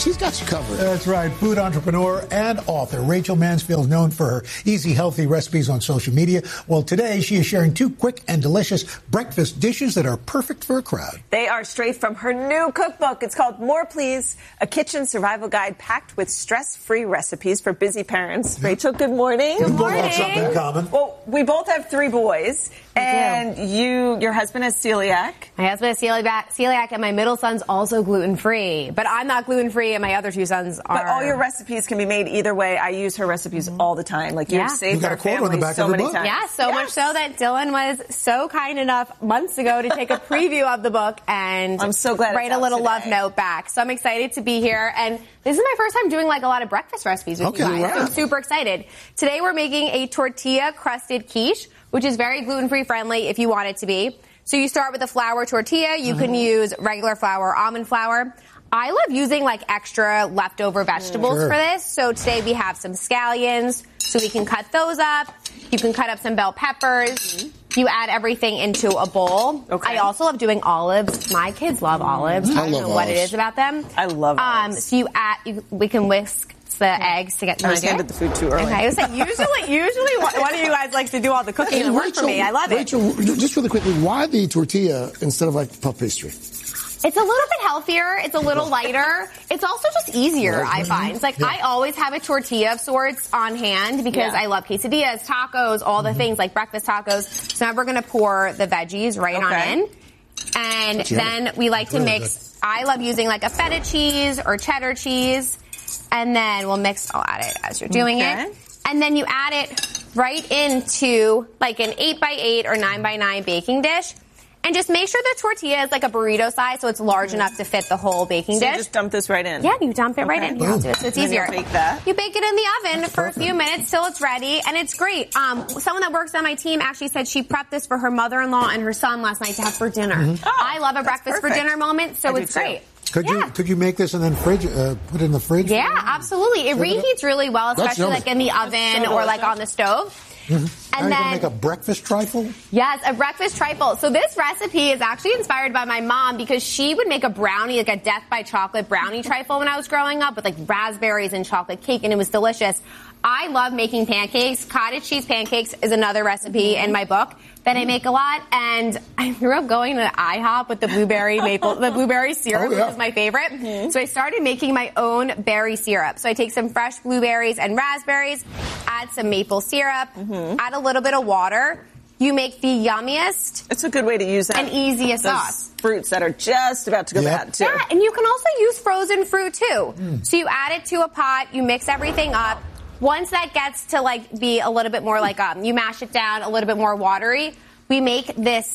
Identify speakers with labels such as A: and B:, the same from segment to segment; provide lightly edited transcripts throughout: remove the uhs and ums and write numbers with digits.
A: She's got you covered.
B: That's right. Food entrepreneur and author Rachel Mansfield, known for her easy, healthy recipes on social media. Well, today she is sharing 2 quick and delicious breakfast dishes that are perfect for a crowd.
C: They are straight from her new cookbook. It's called More Please, a kitchen survival guide packed with stress-free recipes for busy parents. Rachel, good morning.
B: Good morning. We both have something in common.
C: Well, we both have 3 boys, and your husband has celiac.
D: My husband has celiac, and my middle son's also gluten-free. But I'm not gluten-free, and my other 2 sons are.
C: But all your recipes can be made either way. I use her recipes all the time. Like, you've saved our family so many times.
D: Yeah, so much so that Dylan was so kind enough months ago to take a preview of the book and
C: I'm so glad
D: write a little love note back. So I'm excited to be here. And this is my first time doing like a lot of breakfast recipes with you guys.
A: Wow.
D: So I'm super excited. Today we're making a tortilla-crusted quiche, which is very gluten-free friendly if you want it to be. So you start with a flour tortilla. You can use regular flour or almond flour. I love using like extra leftover vegetables for this. So today we have some scallions, so we can cut those up. You can cut up some bell peppers. You add everything into a bowl.
C: Okay.
D: I also love doing olives. My kids love olives. I don't know what it is about them.
C: I love olives.
D: So we can whisk the eggs to get.
C: I was handed the food too early.
D: Okay, I was like, usually one of you guys likes to do all the cooking and work for me. I love it.
A: Rachel, just really quickly, why the tortilla instead of like puff pastry?
D: It's a little bit healthier. It's a little lighter. It's also just easier, I find. It's like I always have a tortilla of sorts on hand because I love quesadillas, tacos, all the things like breakfast tacos. So now we're going to pour the veggies right on in. And then we like to mix. I love using like a feta cheese or cheddar cheese. And then I'll add it as you're doing it. And then you add it right into like an 8x8 or 9x9 baking dish. And just make sure the tortilla is like a burrito size, so it's large enough to fit the whole baking dish.
C: You just dump this right in?
D: Yeah, you dump it right in. Here, I'll do it, so it's easier.
C: You bake that?
D: You bake it in the oven for a few minutes till it's ready, and it's great. Someone that works on my team actually said she prepped this for her mother-in-law and her son last night to have for dinner. I love a breakfast for dinner moment, so it's great.
B: Could you make this and then put it in the fridge?
D: Yeah, absolutely. It reheats really well, especially like in the oven or like on the stove.
B: And
D: then
B: you're going to make a breakfast trifle?
D: Yes, a breakfast trifle. So this recipe is actually inspired by my mom because she would make a brownie, like a Death by Chocolate brownie trifle when I was growing up with like raspberries and chocolate cake, and it was delicious. I love making pancakes. Cottage cheese pancakes is another recipe in my book that I make a lot. And I grew up going to IHOP with the blueberry syrup, which is my favorite. So I started making my own berry syrup. So I take some fresh blueberries and raspberries, add some maple syrup, add a little bit of water. You make the yummiest.
C: It's a good way to use that.
D: And easiest sauce.
C: Fruits that are just about to go bad, too.
D: Yeah, and you can also use frozen fruit, too. So you add it to a pot, you mix everything up. Once that gets to like be a little bit more like you mash it down a little bit more watery, we make this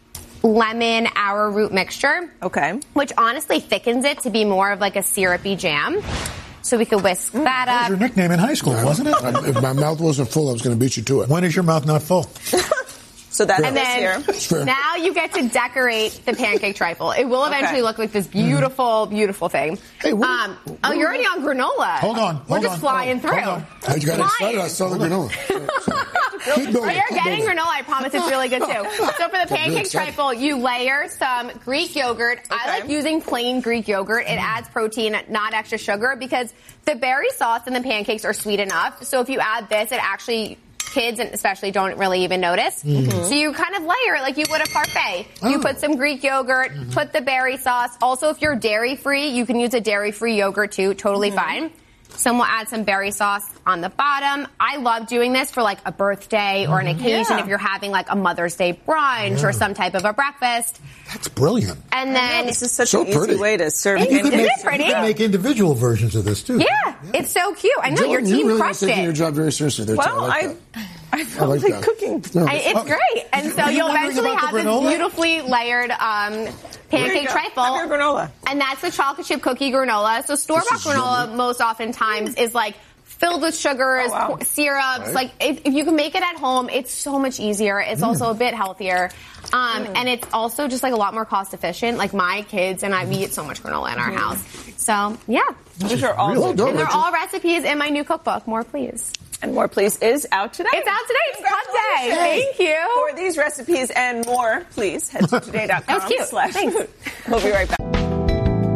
D: lemon arrowroot mixture.
C: Okay.
D: Which honestly thickens it to be more of like a syrupy jam. So we could whisk that up.
B: That was your nickname in high school, wasn't it?
A: If my mouth wasn't full, I was going to beat you to it.
B: When is your mouth not full?
C: So that's
D: and then now you get to decorate the pancake trifle. It will eventually look like this beautiful, beautiful thing.
A: Hey,
D: you're already on granola.
B: Hold on.
D: We're just flying through.
A: I got excited. I saw the granola. Keep going.
D: You're getting granola. I promise it's really good too. So for the pancake trifle, you layer some Greek yogurt. I like using plain Greek yogurt. It adds protein, not extra sugar, because the berry sauce in the pancakes are sweet enough. So if you add this, it actually kids and especially don't really even notice. So you kind of layer it like you would a parfait. You put some Greek yogurt, put the berry sauce. Also, if you're dairy free, you can use a dairy free yogurt too. Totally fine. Some will add some berry sauce on the bottom. I love doing this for like a birthday or an occasion if you're having like a Mother's Day brunch or some type of a breakfast.
B: That's brilliant.
D: And then
C: this is such an easy way to serve.
D: Isn't it pretty?
B: You can make individual versions of this too.
D: Yeah, it's so cute. I know your team
A: really
D: crushed
A: taking
D: it.
A: your job very seriously. There,
C: well, I feel like cooking.
D: It's great. And so you'll eventually have this beautifully layered pancake trifle.
C: Have your granola.
D: And that's the chocolate chip cookie granola. So store-bought granola most oftentimes is like filled with sugars, syrups. Like if you can make it at home, it's so much easier. It's also a bit healthier. And it's also just like a lot more cost efficient. Like my kids and we eat so much granola in our house. So yeah.
C: These are all
D: and they're all recipes in my new cookbook, More Please.
C: And More Please is out today.
D: It's out today. It's Cut Day. Thank you.
C: For these recipes and more, please head to today.com.
D: That was cute. Thanks.
C: We'll be right back.